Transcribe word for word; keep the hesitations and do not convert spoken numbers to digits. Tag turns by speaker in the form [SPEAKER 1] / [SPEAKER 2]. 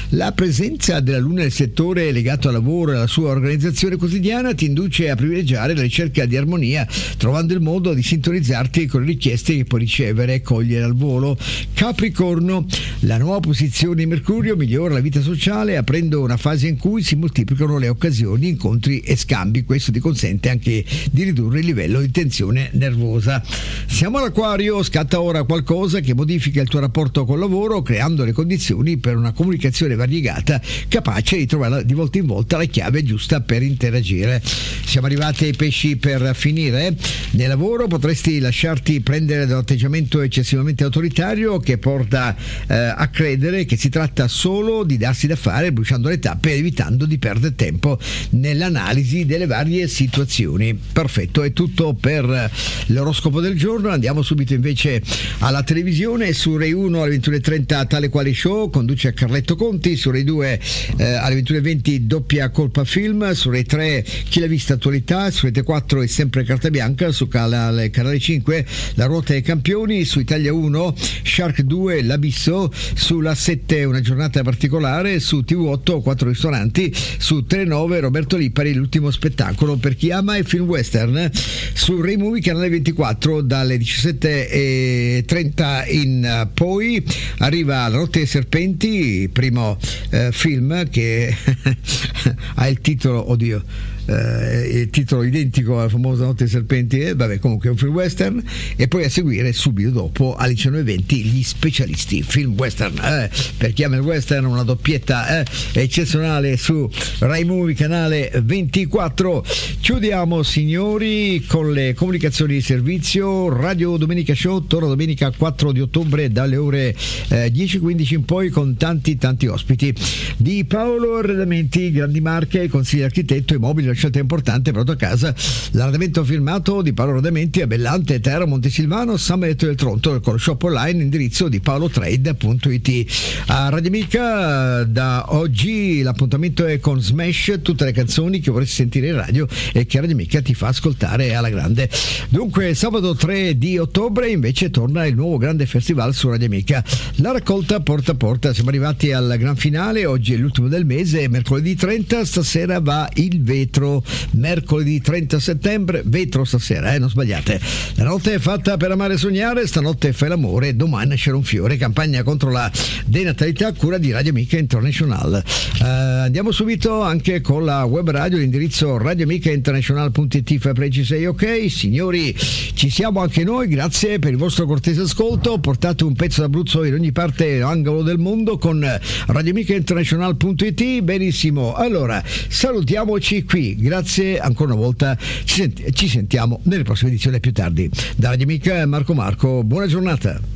[SPEAKER 1] La presenza della Luna nel settore legato al lavoro e alla sua organizzazione quotidiana ti induce a privilegiare la ricerca di armonia, trovando il modo di sintonizzarti con le richieste che puoi ricevere e cogliere al volo. Capricorno, la nuova posizione di Mercurio migliora la vita sociale, aprendo una fase in cui si moltiplicano le occasioni, incontri e scambi. Questo ti consente anche di ridurre il livello di tensione nervosa. Siamo all'Acquario, scatta ora qualcosa che modifica il tuo rapporto col lavoro, creando le condizioni per una comunicazione variegata, capace di trovare di volta in volta la chiave giusta per interagire. Siamo arrivati ai pesci per finire. Nel lavoro potresti lasciarti prendere da un atteggiamento eccessivamente autoritario che porta eh, a credere che si tratta solo di darsi da fare, bruciando le tappe e evitando di perdere tempo nell'analisi delle varie situazioni. Perfetto, è tutto per l'oroscopo del giorno. Andiamo subito invece alla televisione. Su Rai uno alle ventuno e trenta Tale Quale Show, conduce Carletto Conti. Su Rai due eh, alle ventuno e venti Doppia Colpa Film. Su Rai tre Chi l'ha vista attualità. Su Rete quattro è sempre Carta Bianca. Su canale, canale cinque La Ruota dei Campioni. Su Italia uno Shark due L'Abisso. Sulla sette Una giornata particolare. Su T V otto Quattro ristoranti. Su Telenove Roberto Lipari L'ultimo spettacolo per chi ama il film western. Su Rai Movie canale ventiquattro dalle diciassette e trenta in poi arriva La Notte dei Serpenti, primo eh, film che ha il titolo, oddio eh, il titolo identico alla famosa Notte dei Serpenti, eh, vabbè, comunque è un film western. E poi a seguire subito dopo alle diciannove e venti Gli Specialisti, film western, eh, per chi ama il western, una doppietta eh, eccezionale su Rai Movie canale ventiquattro. Chiudiamo, signori, con le comunicazioni di servizio. Radio Domenica Show torna domenica quattro di ottobre dalle ore eh, dieci e quindici in poi, con tanti tanti ospiti. Di Paolo Arredamenti, grandi marche, consigli architetto e mobili, la scelta importante per la tua casa. L'arredamento firmato di Paolo Arredamenti a Bellante, Terra, Montesilvano, San Benedetto del Tronto, con lo shop online, indirizzo di paolotrade punto it. A Radio Amica da oggi l'appuntamento è con Smash, tutte le canzoni che vorresti sentire in radio e che Radio Amica ti fa ascoltare alla grande. Dunque sabato tre di ottobre invece torna il nuovo grande festival su Radio Amica, la raccolta porta a porta. Siamo arrivati al gran finale, oggi è l'ultimo del mese, mercoledì trenta, stasera va il vetro, mercoledì trenta settembre, vetro stasera, eh, non sbagliate. La notte è fatta per amare e sognare, stanotte fai l'amore, domani nascerà un fiore, campagna contro la denatalità, cura di Radio Amica International. Uh, andiamo subito anche con la web radio, l'indirizzo radioamicainternational punto it, fai precisi ok. Signori, ci siamo anche noi, grazie per il vostro cortese ascolto, portate un pezzo d'Abruzzo in ogni parte, angolo del mondo con radioamicainternational punto it. Benissimo, allora salutiamoci qui, grazie ancora una volta, ci, senti- ci sentiamo nelle prossime edizioni più tardi. Da Radio Amica Marco Marco, buona giornata.